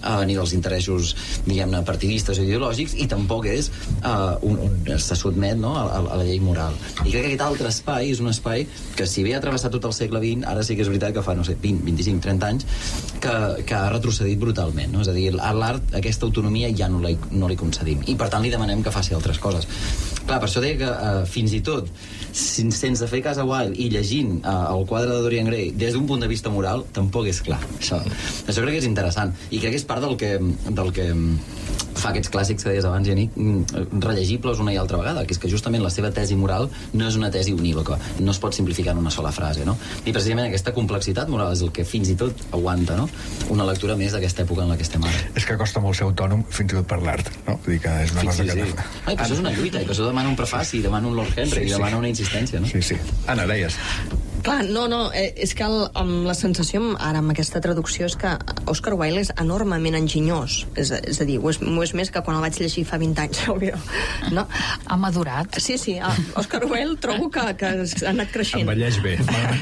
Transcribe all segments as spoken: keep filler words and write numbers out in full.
uh, ni dels interessos, diguem-ne, partidistes o ideològics, i tampoc és uh, un, un, se sotmet, no, a, a la llei moral. I crec que aquest altre espai és un espai que, si bé ha travessat tot el segle vint, ara sí que és veritat que fa, no sé, vint, vint-i-cinc, trenta anys que, que ha retrocedit brutalment, no? És a dir, a l'art aquesta autonomia ja no li, no li concedim, i per tant li demanem que faci altres coses. Clar, per això deia que uh, fins i tot sense fer cas a Wilde i llegint uh, el quadre de Dorian Gray des d'un punt de vista moral, tampoc és clar. Això, això crec que és interessant, i crec que és part del que, del que fa aquests clàssics que deies abans, Yannick, rellegibles una i altra vegada, que és que justament la seva tesi moral no és una tesi unívoca, no es pot simplificar en una sola frase, no? I precisament aquesta complexitat moral és el que fins i tot aguanta, no?, una lectura més d'aquesta època en la que estem ara. És que costa molt ser autònom fins i tot per l'art, no? Vull dir que és una cosa sí, sí, que... Sí. Ai, però això és una lluita, i per això demana un prefaci, demana un Lord Henry, sí, sí. demana una insistència, no? Sí, sí. Anna, deies... Clar, no, no, eh, és que el, amb la sensació ara amb aquesta traducció és que Oscar Wilde és enormement enginyós, és, és a dir, ho és, ho és més que quan el vaig llegir fa vint anys, no? Ha madurat. Sí, sí, Oscar Wilde trobo que, que ha anat creixent. Envelleix bé.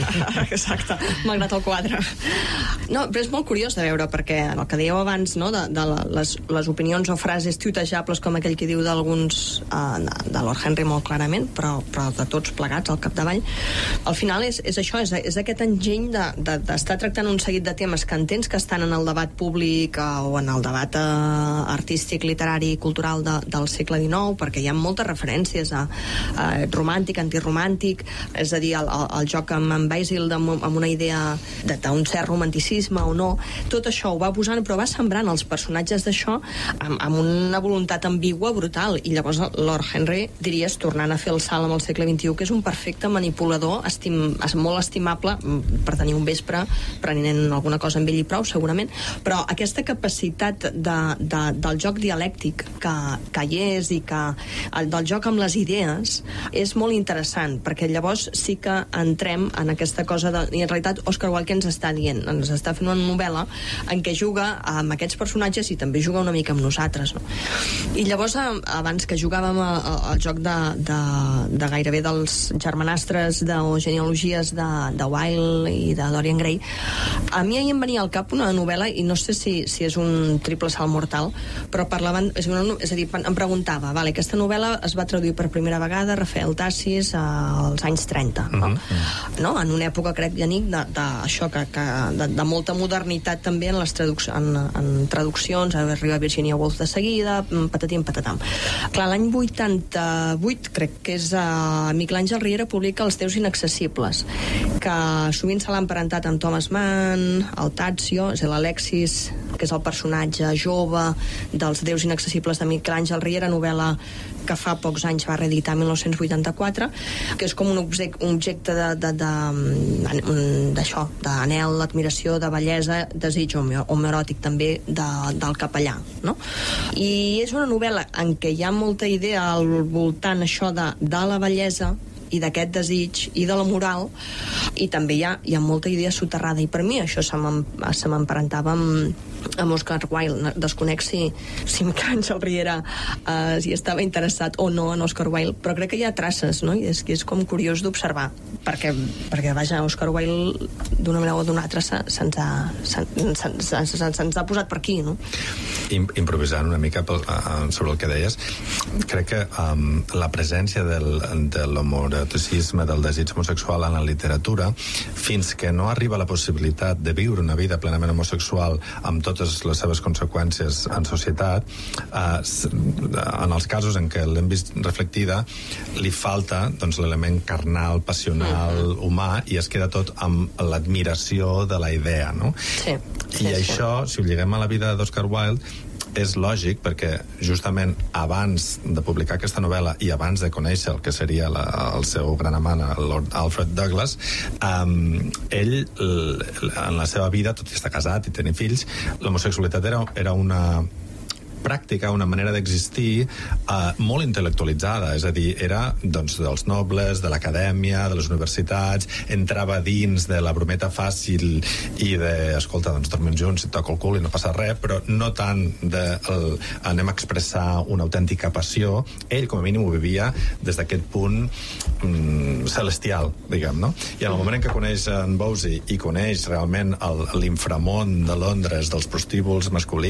Exacte, malgrat el quadre. No, però és molt curiós de veure, perquè el que dèieu abans, no, de, de les, les opinions o frases tuitejables com aquell que diu d'alguns, uh, de Lord Henry molt clarament, però, però de tots plegats al capdavall, al final és és això, és, és aquest enginy d'estar de, de, tractant un seguit de temes que entens que estan en el debat públic eh, o en el debat eh, artístic, literari i cultural de, del segle dinou, perquè hi ha moltes referències a, a romàntic, antiromàntic, és a dir, el, el, el joc amb en Basil amb, amb una idea d'un cert romanticisme o no, tot això ho va posant, però va sembrant els personatges d'això amb, amb una voluntat ambigua brutal, i llavors Lord Henry, diries, tornant a fer el salt amb el segle vint-i-u, que és un perfecte manipulador, estim, molt estimable per tenir un vespre prenent alguna cosa amb ell i prou, segurament, però aquesta capacitat de, de, del joc dialèctic que, que hi és, i que el, del joc amb les idees és molt interessant, perquè llavors sí que entrem en aquesta cosa de, i en realitat Oscar Wilde què ens està dient? Ens està fent una novel·la en què juga amb aquests personatges i també juga una mica amb nosaltres, no? I llavors abans que jugàvem al joc de, de, de gairebé dels germanastres de, o genealogies de, de Wilde i de Dorian Gray, a mi ahir em venia al cap una novel·la, i no sé si, si és un triple salt mortal, però parlaven, és, una, és a dir, em preguntava, vale, aquesta novel·la es va traduir per primera vegada Rafael Tassis als anys trenta, no? Uh-huh. No? En una època, crec, Yannick, de, de, això, que, que, de, de molta modernitat també en les traduc en, en traduccions, arriba Virginia Woolf de seguida, patatim, patatam. Clar, l'any vuitanta-vuit, crec que és uh, Miquel Àngel Riera publica Els déus inaccessibles, que sovint se l'ha emparentat amb Thomas Mann, el Tazio, és l'Alexis, que és el personatge jove dels déus inaccessibles de Miquel Àngel Riera, novel·la que fa pocs anys va reeditar mil nou-cents vuitanta-quatre, que és com un objecte, un objecte de, de, de, d'això, d'anhel, admiració, de bellesa, desig homoeròtic també de, del capellà, no? I és una novel·la en què hi ha molta idea al voltant això de, de la bellesa i d'aquest desig i de la moral, i també hi ha, hi ha molta idea soterrada, i per mi això se m'emparentava amb, amb Oscar Wilde. Desconec si, si Miquel Àngel Riera eh, si estava interessat o no en Oscar Wilde, però crec que hi ha traces, no? I és, és com curiós d'observar, perquè, perquè vaja, Oscar Wilde d'una manera o d'una altra se'ns ha, se, se, se, se, se ha posat per aquí, no? Improvisant una mica pel, uh, sobre el que deies, crec que um, la presència del, de l'homoeroticisme, del desig homosexual en la literatura, fins que no arriba la possibilitat de viure una vida plenament homosexual amb totes les seves conseqüències en societat, eh, en els casos en què l'hem vist reflectida, li falta doncs, l'element carnal, passional, humà, i es queda tot amb l'admiració de la idea, no? Sí, sí, I això, sí. si ho lliguem a la vida d'Oscar Wilde, és lògic, perquè justament abans de publicar aquesta novel·la i abans de conèixer el que seria la, el seu gran amant, el Lord Alfred Douglas, um, ell en la seva vida, tot i estar casat i tenir fills, l'homosexualitat era, era una pràctica, una manera d'existir eh, molt intel·lectualitzada, és a dir, era doncs, dels nobles, de l'acadèmia, de les universitats, entrava dins de la brometa fàcil i de, escolta, doncs dormim junts i toco el cul i no passa res, però no tant de el, anem a expressar una autèntica passió. Ell, com a mínim, ho vivia des d'aquest punt mm, celestial, diguem, no? I en el moment en què coneix en Bosie i coneix realment l'inframont de Londres, dels prostíbuls masculins,